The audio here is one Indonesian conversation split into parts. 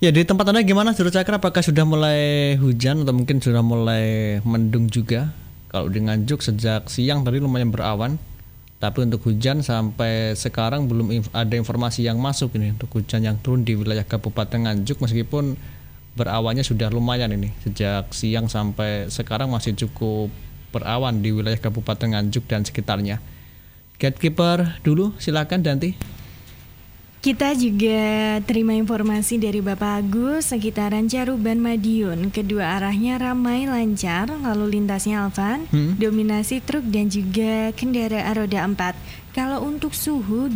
Ya, di tempat Anda gimana Juru Cakra? Apakah sudah mulai hujan atau mungkin sudah mulai mendung juga? Kalau di Nganjuk sejak siang tadi lumayan berawan, tapi untuk hujan sampai sekarang belum ada informasi yang masuk ini untuk hujan yang turun di wilayah Kabupaten Nganjuk, meskipun berawannya sudah lumayan ini sejak siang sampai sekarang masih cukup berawan di wilayah Kabupaten Nganjuk dan sekitarnya. Gatekeeper dulu, silakan Danti. Kita juga terima informasi dari Bapak Agus sekitaran Caruban Madiun. Kedua arahnya ramai lancar, lalu lintasnya Alvan, dominasi truk dan juga kendaraan roda 4. Kalau untuk suhu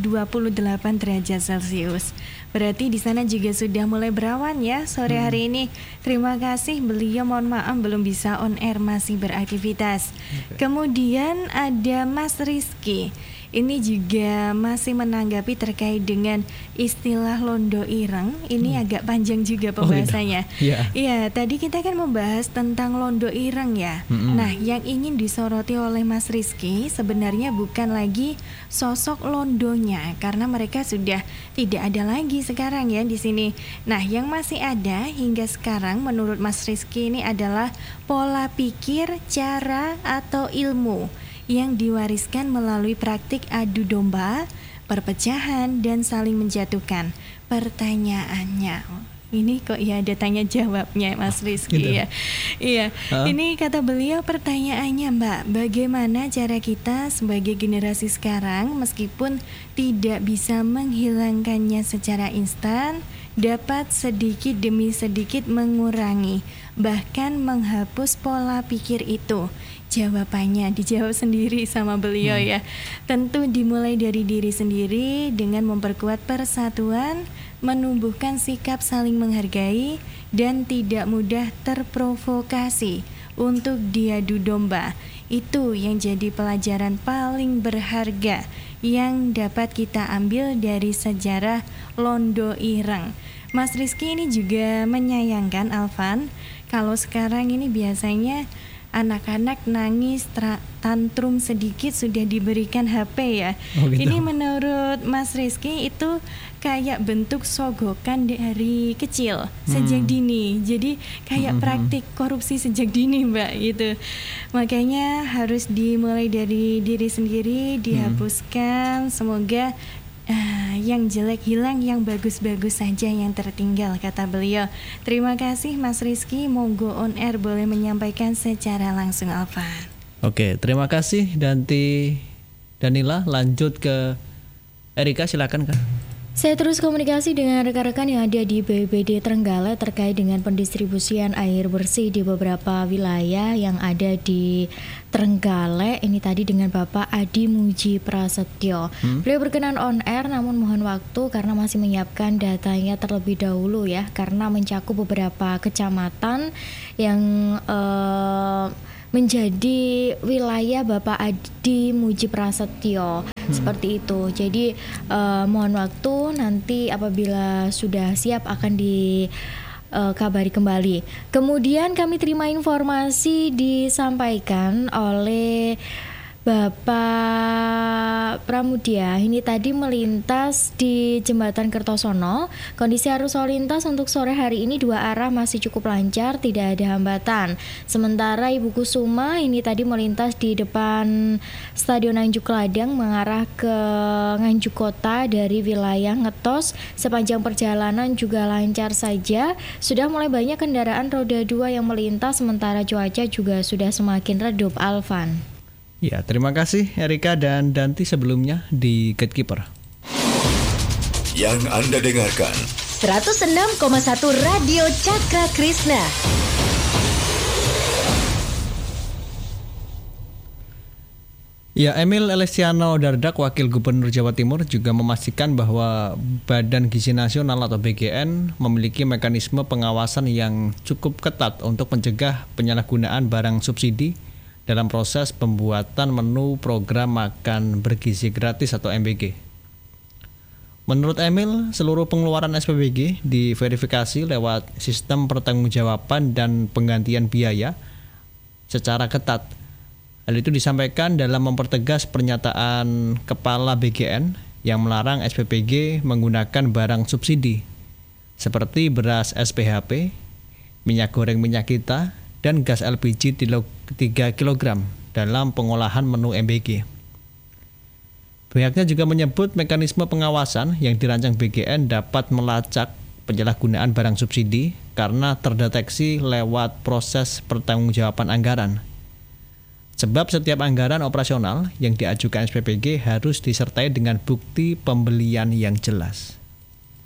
28 derajat Celcius. Berarti di sana juga sudah mulai berawan ya sore hari ini. Terima kasih, beliau mohon maaf belum bisa on air, masih beraktivitas. Kemudian ada Mas Rizky. Ini juga masih menanggapi terkait dengan istilah londo ireng. Ini agak panjang juga pembahasannya. Iya, tadi kita kan membahas tentang londo ireng ya. Nah, yang ingin disoroti oleh Mas Rizky sebenarnya bukan lagi sosok londonya, karena mereka sudah tidak ada lagi sekarang ya di sini. Nah, yang masih ada hingga sekarang menurut Mas Rizky ini adalah pola pikir, cara atau ilmu yang diwariskan melalui praktik adu domba, perpecahan, dan saling menjatuhkan. Pertanyaannya, ini kok ya ada tanya jawabnya Mas Rizky gitu. Iya. Ini kata beliau pertanyaannya, Mbak, bagaimana cara kita sebagai generasi sekarang meskipun tidak bisa menghilangkannya secara instan, dapat sedikit demi sedikit mengurangi, bahkan menghapus pola pikir itu. Jawabannya dijawab sendiri sama beliau ya. Tentu dimulai dari diri sendiri dengan memperkuat persatuan, menumbuhkan sikap saling menghargai, dan tidak mudah terprovokasi untuk diadu domba. Itu yang jadi pelajaran paling berharga yang dapat kita ambil dari sejarah londo ireng. Mas Rizky ini juga menyayangkan Alvan, kalau sekarang ini biasanya anak-anak nangis tantrum sedikit sudah diberikan HP ya. Gitu. Ini menurut Mas Rizky itu kayak bentuk sogokan dari kecil sejak dini. Jadi kayak praktik korupsi sejak dini, Mbak, gitu. Makanya harus dimulai dari diri sendiri, dihapuskan. Semoga yang jelek hilang, yang bagus-bagus saja yang tertinggal, kata beliau. Terima kasih Mas Rizky, monggo on air boleh menyampaikan secara langsung Alvan. Oke, terima kasih Danti Danila. Lanjut ke Erika, silakan Kak. Saya terus komunikasi dengan rekan-rekan yang ada di BPBD Trenggalek terkait dengan pendistribusian air bersih di beberapa wilayah yang ada di Trenggalek. Ini tadi dengan Bapak Adi Muji Prasetyo. Beliau berkenan on air, namun mohon waktu karena masih menyiapkan datanya terlebih dahulu ya, karena mencakup beberapa kecamatan yang menjadi wilayah Bapak Adi Muji Prasetyo. Seperti itu. Jadi mohon waktu, nanti apabila sudah siap akan kabari kembali. Kemudian kami terima informasi disampaikan oleh Bapak Pramudia. Ini tadi melintas di Jembatan Kertosono. Kondisi arus lalu lintas untuk sore hari ini dua arah masih cukup lancar, tidak ada hambatan. Sementara Ibu Kusuma ini tadi melintas di depan Stadion Nganjuk Ladang mengarah ke Nganjuk Kota dari wilayah Ngetos. Sepanjang perjalanan juga lancar saja. Sudah mulai banyak kendaraan roda 2 yang melintas, sementara cuaca juga sudah semakin redup, Alvan. Ya, terima kasih Erika dan Danti sebelumnya di Gatekeeper. Yang Anda dengarkan 106,1 Radio Cakra Krishna. Ya, Emil Elestiano Dardak, Wakil Gubernur Jawa Timur, juga memastikan bahwa Badan Gizi Nasional atau BGN memiliki mekanisme pengawasan yang cukup ketat untuk mencegah penyalahgunaan barang subsidi dalam proses pembuatan menu program makan bergizi gratis atau MBG. Menurut Emil, seluruh pengeluaran SPBG diverifikasi lewat sistem pertanggungjawaban dan penggantian biaya secara ketat. Hal itu disampaikan dalam mempertegas pernyataan Kepala BGN yang melarang SPBG menggunakan barang subsidi. seperti beras SPHP, minyak goreng minyak kita, dan gas LPG 3 kg dalam pengolahan menu MBG. Pihaknya juga menyebut mekanisme pengawasan yang dirancang BGN dapat melacak penyalahgunaan barang subsidi karena terdeteksi lewat proses pertanggungjawaban anggaran. Sebab setiap anggaran operasional yang diajukan SPPG harus disertai dengan bukti pembelian yang jelas.